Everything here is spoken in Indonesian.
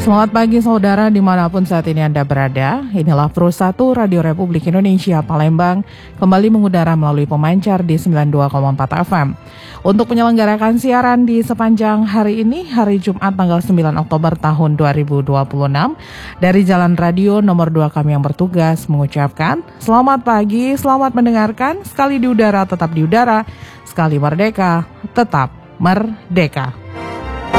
Selamat pagi saudara dimanapun saat ini Anda berada. Inilah Pro 1 Radio Republik Indonesia Palembang kembali mengudara melalui pemancar di 92,4 FM. Untuk menyelenggarakan siaran di sepanjang hari ini, hari Jumat tanggal 9 Oktober tahun 2026, dari Jalan Radio nomor 2 kami yang bertugas mengucapkan selamat pagi, selamat mendengarkan, sekali di udara tetap di udara, sekali merdeka tetap merdeka.